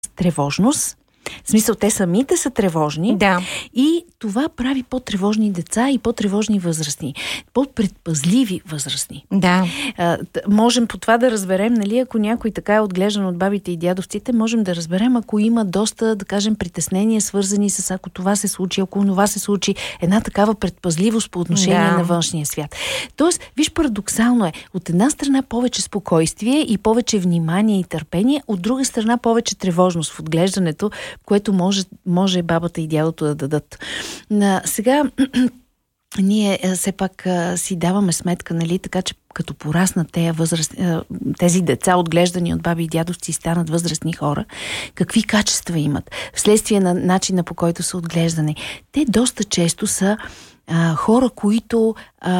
тревожност. В смисъл, те самите са тревожни. Да. И това прави по-тревожни деца и по-тревожни възрастни. По-предпазливи възрастни. Да. Можем по това да разберем, нали, ако някой така е отглеждан от бабите и дядовците, можем да разберем, ако има доста, да кажем, притеснения, свързани с ако това се случи, ако това се случи, една такава предпазливост по отношение на външния свят. Тоест, виж, парадоксално е, от една страна повече спокойствие и повече внимание и търпение, от друга страна повече тревожност в отглеждането, което може бабата и дядото да дадат. Сега ние все пак си даваме сметка, нали, така че като пораснат тези деца, отглеждани от баби и дядовци, станат възрастни хора, какви качества имат вследствие на начина, по който са отглеждани. Те доста често са хора, които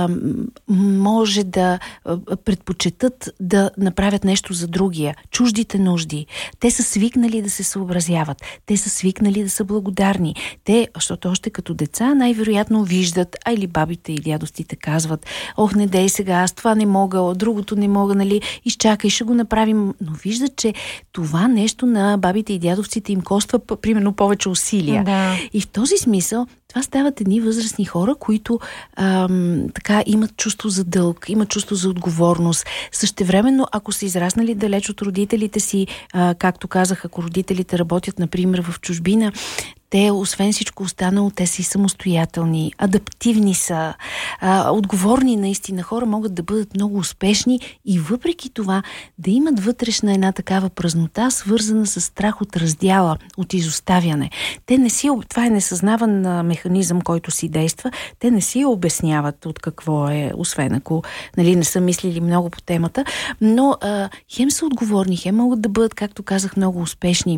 може да предпочетат да направят нещо за другия. Чуждите нужди. Те са свикнали да се съобразяват. Те са свикнали да са благодарни. Те, защото още като деца най-вероятно виждат, или бабите и дядовците казват: ох, не дей сега, аз това не мога, другото не мога, нали, изчакай, ще го направим. Но виждат, че това нещо на бабите и дядовците им коства примерно повече усилия. Да. И в този смисъл това стават едни възрастни хора, които така имат чувство за дълг, имат чувство за отговорност. Същевременно, ако са израснали далеч от родителите си, както казах, ако родителите работят, например, в чужбина, те, освен всичко останало, те са и самостоятелни, адаптивни са, отговорни наистина хора, могат да бъдат много успешни и въпреки това да имат вътрешна една такава празнота, свързана с страх от раздяла, от изоставяне. Това е несъзнаван механизъм, който си действа, те не си обясняват от какво е, освен ако, нали, не са мислили много по темата, но хем са отговорни, хем могат да бъдат, както казах, много успешни,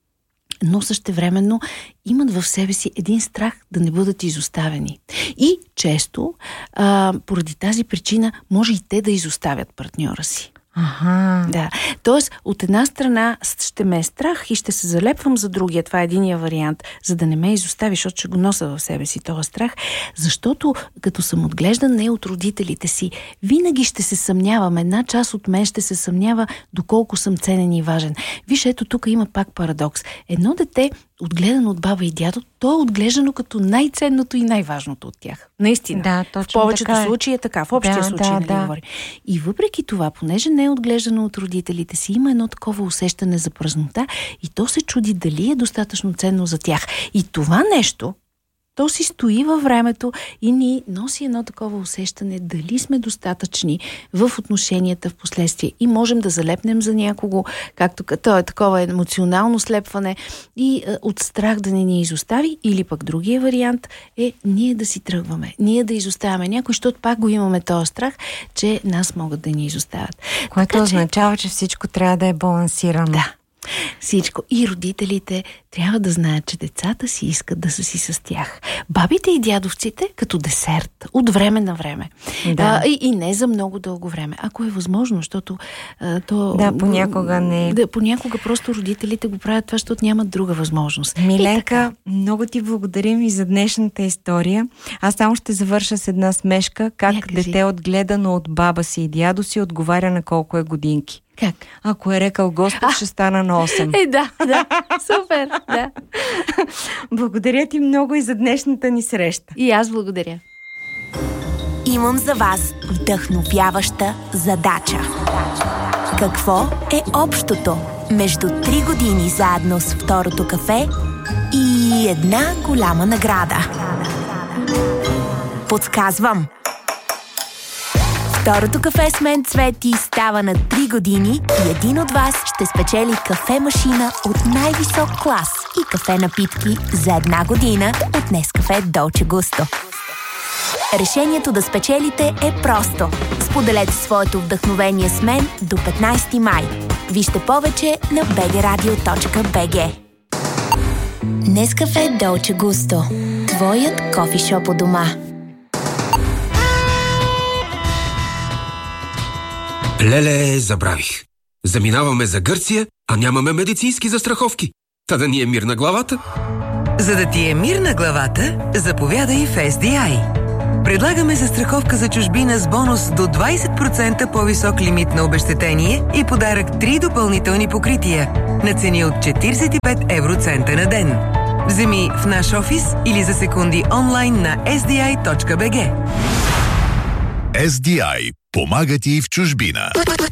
но същевременно имат в себе си един страх да не бъдат изоставени. И често, поради тази причина, може и те да изоставят партньора си. Ага. Да. Тоест, от една страна ще ме е страх и ще се залепвам за другия. Това е единия вариант, за да не ме изостави, защото ще го нося в себе си този страх. Защото, като съм отглеждан не от родителите си, винаги ще се съмнявам. Една част от мен ще се съмнява доколко съм ценен и важен. Виж, ето тук има пак парадокс. Едно дете, отгледано от баба и дядо, то е отглеждано като най-ценното и най-важното от тях. Наистина. Да, точно в повечето така е. случаи е така. В общия случай, нали говори. И въпреки това, понеже не е отглеждано от родителите си, има едно такова усещане за празнота и то се чуди дали е достатъчно ценно за тях. И това нещо, то си стои във времето и ни носи едно такова усещане дали сме достатъчни в отношенията в последствие и можем да залепнем за някого, както то е такова емоционално слепване и от страх да не ни изостави, или пък другия вариант е ние да си тръгваме, ние да изоставяме някой, защото пак го имаме този страх, че нас могат да ни изоставят. Което означава, че всичко трябва да е балансирано. Да. Всичко. И родителите трябва да знаят, че децата си искат да са си с тях. Бабите и дядовците като десерт, от време на време. Да. И не за много дълго време. Ако е възможно, защото понякога не. Понякога просто родителите го правят това, защото нямат друга възможност. Миленка, много ти благодарим и за днешната история. Аз само ще завърша с една смешка, как дете отгледано от баба си и дядо си отговаря на колко е годинки. Как? Ако е рекал Господ, ще стана на 8. Да, супер, да. Благодаря ти много и за днешната ни среща. И аз благодаря. Имам за вас вдъхновяваща задача. Какво е общото между 3 години заедно с Второто кафе и една голяма награда? Подсказвам. Второто кафе с мен, Цвети, става на 3 години и един от вас ще спечели кафе-машина от най-висок клас и кафе-напитки за 1 година от Нескафе Долче Густо. Решението да спечелите е просто. Споделете своето вдъхновение с мен до 15 май. Вижте повече на bgradio.bg. Нескафе Долче Густо. Твоят кофишоп у дома. Леле, забравих. Заминаваме за Гърция, а нямаме медицински застраховки. Та да ни е мир на главата. За да ти е мир на главата, заповядай в SDI. Предлагаме застраховка за чужбина с бонус до 20% по-висок лимит на обезщетение и подарък 3 допълнителни покрития на цени от 45 евроцента на ден. Вземи в наш офис или за секунди онлайн на sdi.bg. SDI помага ти в чужбина.